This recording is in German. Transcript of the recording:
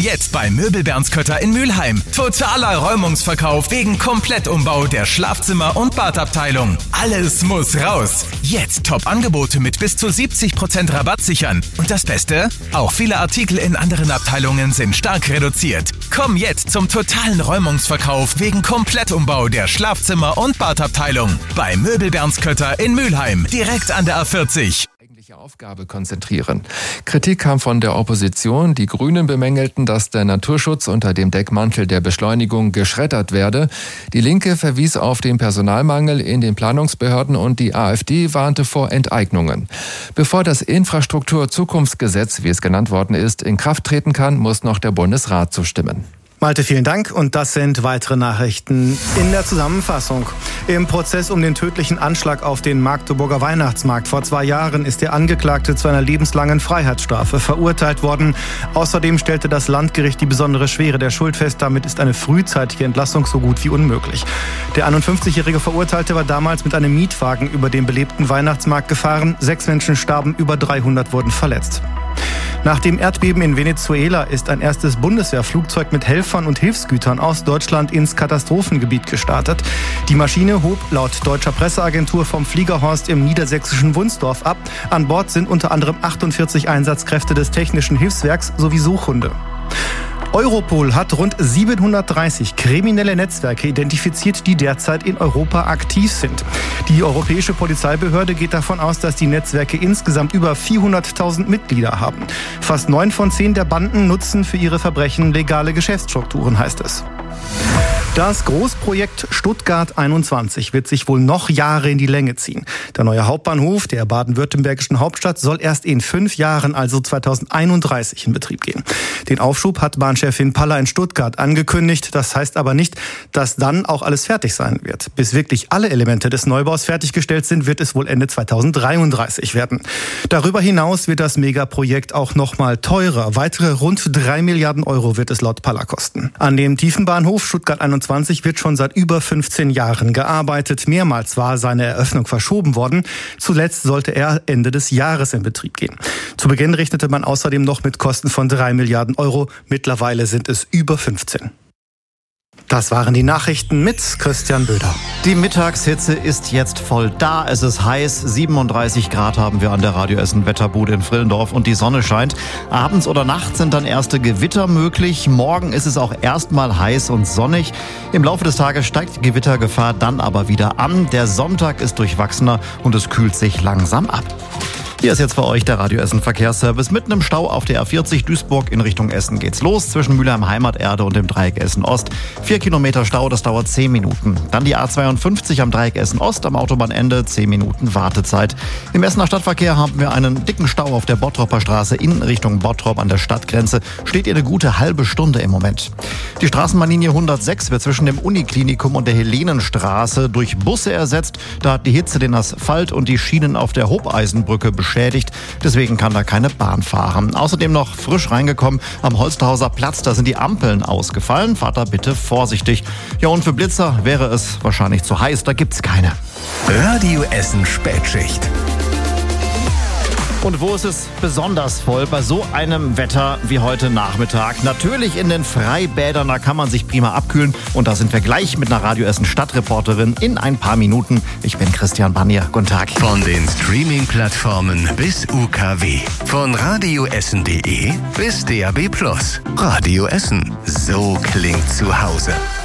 Jetzt bei Möbel-Bernskötter in Mülheim. Totaler Räumungsverkauf wegen Komplettumbau der Schlafzimmer- und Badabteilung. Alles muss raus. Jetzt Top-Angebote mit bis zu 70% Rabatt sichern. Und das Beste? Auch viele Artikel in anderen Abteilungen sind stark reduziert. Komm jetzt zum totalen Räumungsverkauf wegen Komplettumbau der Schlafzimmer- und Badabteilung. Bei Möbel-Bernskötter in Mülheim. Direkt an der A40. Aufgabe konzentrieren. Kritik kam von der Opposition. Die Grünen bemängelten, dass der Naturschutz unter dem Deckmantel der Beschleunigung geschreddert werde. Die Linke verwies auf den Personalmangel in den Planungsbehörden und die AfD warnte vor Enteignungen. Bevor das Infrastruktur-Zukunftsgesetz, wie es genannt worden ist, in Kraft treten kann, muss noch der Bundesrat zustimmen. Malte, vielen Dank. Und das sind weitere Nachrichten in der Zusammenfassung. Im Prozess um den tödlichen Anschlag auf den Magdeburger Weihnachtsmarkt vor 2 Jahren ist der Angeklagte zu einer lebenslangen Freiheitsstrafe verurteilt worden. Außerdem stellte das Landgericht die besondere Schwere der Schuld fest. Damit ist eine frühzeitige Entlassung so gut wie unmöglich. Der 51-jährige Verurteilte war damals mit einem Mietwagen über den belebten Weihnachtsmarkt gefahren. 6 Menschen starben, über 300 wurden verletzt. Nach dem Erdbeben in Venezuela ist ein erstes Bundeswehrflugzeug mit Helfern und Hilfsgütern aus Deutschland ins Katastrophengebiet gestartet. Die Maschine hob laut deutscher Presseagentur vom Fliegerhorst im niedersächsischen Wunsdorf ab. An Bord sind unter anderem 48 Einsatzkräfte des Technischen Hilfswerks sowie Suchhunde. Europol hat rund 730 kriminelle Netzwerke identifiziert, die derzeit in Europa aktiv sind. Die Europäische Polizeibehörde geht davon aus, dass die Netzwerke insgesamt über 400.000 Mitglieder haben. Fast 9 von 10 der Banden nutzen für ihre Verbrechen legale Geschäftsstrukturen, heißt es. Das Großprojekt Stuttgart 21 wird sich wohl noch Jahre in die Länge ziehen. Der neue Hauptbahnhof der baden-württembergischen Hauptstadt soll erst in 5 Jahren, also 2031, in Betrieb gehen. Den Aufschub hat Bahnchefin Paller in Stuttgart angekündigt. Das heißt aber nicht, dass dann auch alles fertig sein wird. Bis wirklich alle Elemente des Neubaus fertiggestellt sind, wird es wohl Ende 2033 werden. Darüber hinaus wird das Megaprojekt auch noch mal teurer. Weitere rund 3 Milliarden Euro wird es laut Paller kosten. An dem Tiefenbahnhof Stuttgart 21 wird schon seit über 15 Jahren gearbeitet. Mehrmals war seine Eröffnung verschoben worden. Zuletzt sollte er Ende des Jahres in Betrieb gehen. Zu Beginn rechnete man außerdem noch mit Kosten von 3 Milliarden Euro. Mittlerweile sind es über 15. Das waren die Nachrichten mit Christian Böder. Die Mittagshitze ist jetzt voll da. Es ist heiß. 37 Grad haben wir an der Radio Essen Wetterbude in Frillendorf und die Sonne scheint. Abends oder nachts sind dann erste Gewitter möglich. Morgen ist es auch erstmal heiß und sonnig. Im Laufe des Tages steigt die Gewittergefahr dann aber wieder an. Der Sonntag ist durchwachsener und es kühlt sich langsam ab. Hier ist jetzt für euch der Radio Essen Verkehrsservice. Mitten im Stau auf der A40 Duisburg in Richtung Essen geht's los. Zwischen Mülheim Heimaterde und dem Dreieck Essen Ost. 4 Kilometer Stau, das dauert 10 Minuten. Dann die A52 am Dreieck Essen Ost am Autobahnende. 10 Minuten Wartezeit. Im Essener Stadtverkehr haben wir einen dicken Stau auf der Bottropper Straße in Richtung Bottrop an der Stadtgrenze. Steht ihr eine gute halbe Stunde im Moment. Die Straßenbahnlinie 106 wird zwischen dem Uniklinikum und der Helenenstraße durch Busse ersetzt. Da hat die Hitze den Asphalt und die Schienen auf der Hobeisenbrücke beschädigt. Deswegen kann da keine Bahn fahren. Außerdem noch frisch reingekommen am Holsterhauser Platz. Da sind die Ampeln ausgefallen. Fahrt da bitte vorsichtig. Ja, und für Blitzer wäre es wahrscheinlich zu heiß. Da gibt's keine. Radio Essen Spätschicht. Und wo ist es besonders voll? Bei so einem Wetter wie heute Nachmittag. Natürlich in den Freibädern, da kann man sich prima abkühlen. Und da sind wir gleich mit einer Radio Essen Stadtreporterin in ein paar Minuten. Ich bin Christian Bannier. Guten Tag. Von den Streaming-Plattformen bis UKW. Von radioessen.de bis DAB+. Radio Essen. So klingt zu Hause.